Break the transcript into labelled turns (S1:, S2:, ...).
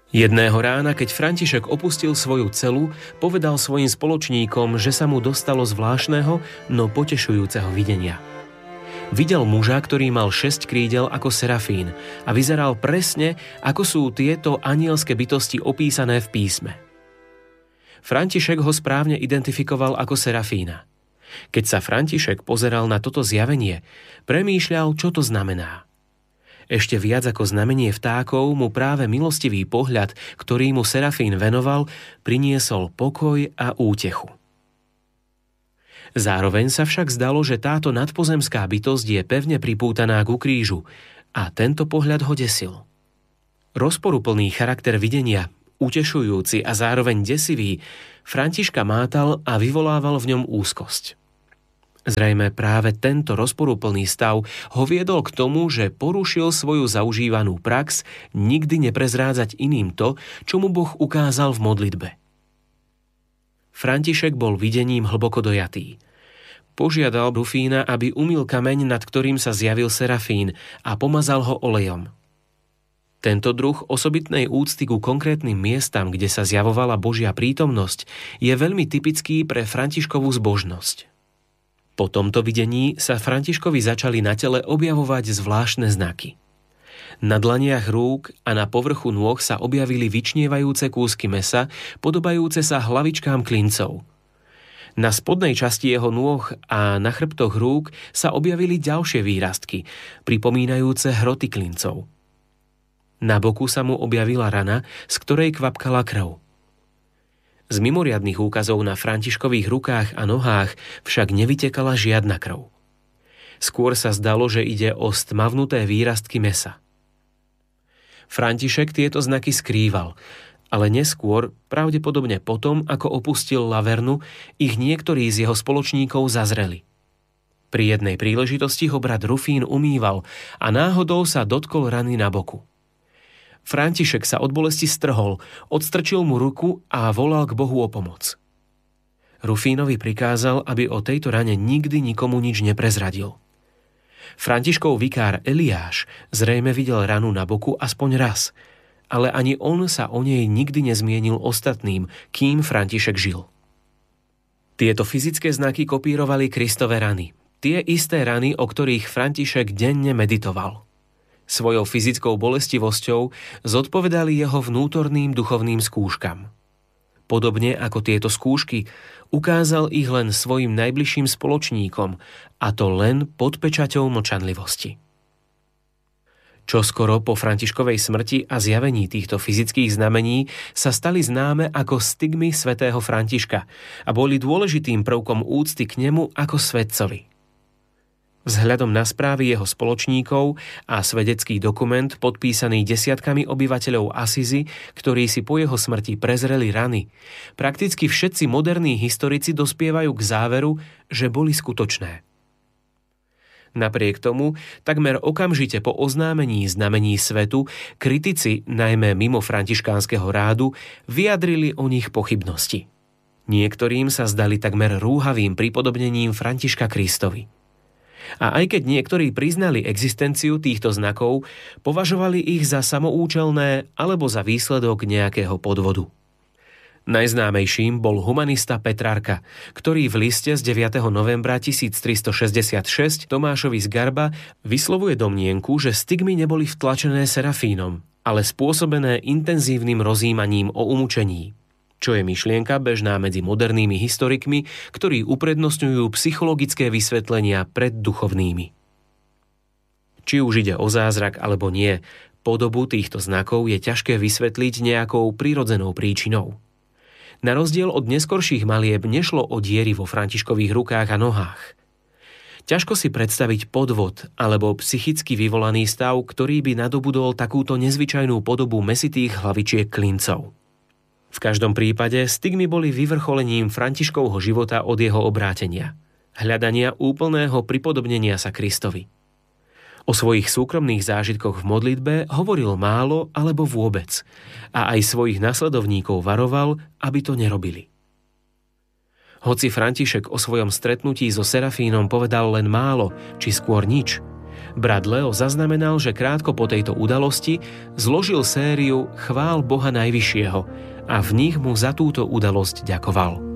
S1: Jedného rána, keď František opustil svoju celu, povedal svojim spoločníkom, že sa mu dostalo zvláštneho, no potešujúceho videnia. Videl muža, ktorý mal 6 krídel ako serafín a vyzeral presne, ako sú tieto anielské bytosti opísané v písme. František ho správne identifikoval ako serafína. Keď sa František pozeral na toto zjavenie, premýšľal, čo to znamená. Ešte viac ako znamenie vtákov mu práve milostivý pohľad, ktorý mu serafín venoval, priniesol pokoj a útechu. Zároveň sa však zdalo, že táto nadpozemská bytosť je pevne pripútaná ku krížu a tento pohľad ho desil. Rozporuplný charakter videnia, utešujúci a zároveň desivý, Františka mátal a vyvolával v ňom úzkosť. Zrejme práve tento rozporuplný stav ho viedol k tomu, že porušil svoju zaužívanú prax nikdy neprezrádzať iným to, čo mu Boh ukázal v modlitbe. František bol videním hlboko dojatý. Požiadal Rufína, aby umyl kameň, nad ktorým sa zjavil serafín, a pomazal ho olejom. Tento druh osobitnej úcty ku konkrétnym miestam, kde sa zjavovala Božia prítomnosť, je veľmi typický pre Františkovú zbožnosť. Po tomto videní sa Františkovi začali na tele objavovať zvláštne znaky. Na dlaniach rúk a na povrchu nôh sa objavili vyčnievajúce kúsky mäsa, podobajúce sa hlavičkám klincov. Na spodnej časti jeho nôh a na chrbtoch rúk sa objavili ďalšie výrastky, pripomínajúce hroty klincov. Na boku sa mu objavila rana, z ktorej kvapkala krv. Z mimoriadnych úkazov na Františkových rukách a nohách však nevytekala žiadna krv. Skôr sa zdalo, že ide o stmavnuté výrastky mäsa. František tieto znaky skrýval, ale neskôr, pravdepodobne potom, ako opustil Lavernu, ich niektorí z jeho spoločníkov zazreli. Pri jednej príležitosti ho brat Rufín umýval a náhodou sa dotkol rany na boku. František sa od bolesti strhol, odstrčil mu ruku a volal k Bohu o pomoc. Rufínovi prikázal, aby o tejto rane nikdy nikomu nič neprezradil. Františkov vikár Eliáš zrejme videl ranu na boku aspoň raz, ale ani on sa o nej nikdy nezmienil ostatným, kým František žil. Tieto fyzické znaky kopírovali Kristove rany, tie isté rany, o ktorých František denne meditoval. Svojou fyzickou bolestivosťou zodpovedali jeho vnútorným duchovným skúškam. Podobne ako tieto skúšky, ukázal ich len svojim najbližším spoločníkom, a to len pod pečaťou mlčanlivosti. Čoskoro po Františkovej smrti a zjavení týchto fyzických znamení sa stali známe ako stigmy svätého Františka a boli dôležitým prvkom úcty k nemu ako svetcovi. Vzhľadom na správy jeho spoločníkov a svedecký dokument podpísaný desiatkami obyvateľov Asízy, ktorí si po jeho smrti prezreli rany, prakticky všetci moderní historici dospievajú k záveru, že boli skutočné. Napriek tomu, takmer okamžite po oznámení znamení svetu, kritici, najmä mimo františkánskeho rádu, vyjadrili o nich pochybnosti. Niektorým sa zdali takmer rúhavým pripodobnením Františka Kristovi. A aj keď niektorí priznali existenciu týchto znakov, považovali ich za samoučelné alebo za výsledok nejakého podvodu. Najznámejším bol humanista Petrarka, ktorý v liste z 9. novembra 1366 Tomášovi z Garba vyslovuje domnienku, že stigmy neboli vtlačené serafínom, ale spôsobené intenzívnym rozjímaním o umučení, čo je myšlienka bežná medzi modernými historikmi, ktorí uprednostňujú psychologické vysvetlenia pred duchovnými. Či už ide o zázrak alebo nie, podobu týchto znakov je ťažké vysvetliť nejakou prirodzenou príčinou. Na rozdiel od neskorších malieb nešlo o diery vo Františkových rukách a nohách. Ťažko si predstaviť podvod alebo psychicky vyvolaný stav, ktorý by nadobudol takúto nezvyčajnú podobu mäsitých hlavičiek klincov. V každom prípade stigmy boli vyvrcholením Františkovho života od jeho obrátenia, hľadania úplného pripodobnenia sa Kristovi. O svojich súkromných zážitkoch v modlitbe hovoril málo alebo vôbec a aj svojich nasledovníkov varoval, aby to nerobili. Hoci František o svojom stretnutí so serafínom povedal len málo, či skôr nič, Brat Leo zaznamenal, že krátko po tejto udalosti zložil sériu Chvál Boha Najvyššieho a v nich mu za túto udalosť ďakoval.